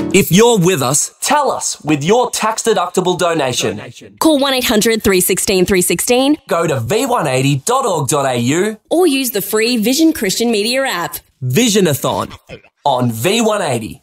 If you're with us, tell us with your tax-deductible donation. Call 1800 316 316. Go to v180.org.au Or use the free Vision Christian Media app. Visionathon on V180.